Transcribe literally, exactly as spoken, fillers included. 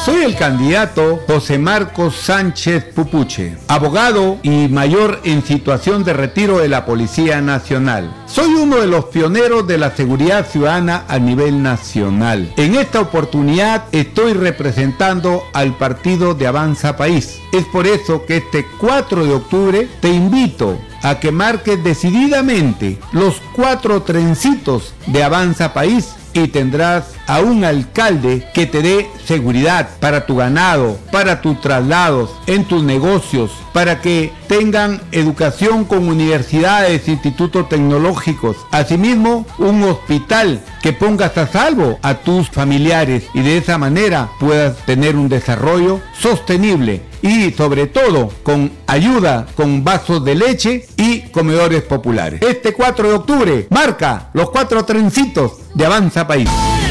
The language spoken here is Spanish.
Soy el candidato José Marcos Sánchez Pupuche, abogado y mayor en situación de retiro de la Policía Nacional. Soy uno de los pioneros de la seguridad ciudadana a nivel nacional. En esta oportunidad estoy representando al partido de Avanza País. Es por eso que este cuatro de octubre te invito a que marques decididamente los cuatro trencitos de Avanza País y tendrás a un alcalde que te dé seguridad para tu ganado, para tus traslados, en tus negocios, para que tengan educación con universidades, institutos tecnológicos, asimismo un hospital que pongas a salvo a tus familiares y de esa manera puedas tener un desarrollo sostenible y sobre todo con ayuda con vasos de leche y comedores populares. Este cuatro de octubre marca los cuatro trencitos de Avanza País.